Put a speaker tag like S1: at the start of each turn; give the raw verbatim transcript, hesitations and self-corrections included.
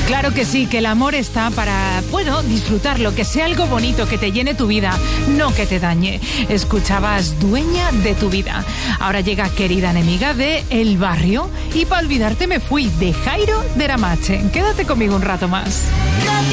S1: Claro que sí, que el amor está para, bueno, disfrutarlo, que sea algo bonito, que te llene tu vida, no que te dañe. Escuchabas Dueña de tu vida. Ahora llega Querida enemiga de El Barrio y Pa' olvidarte me fui de Jairo de Ramache. Quédate conmigo un rato más.